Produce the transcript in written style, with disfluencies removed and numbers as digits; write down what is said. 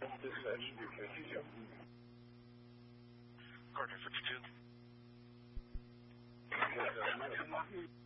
Dispatch, you can see you. Gardner 52. Yes,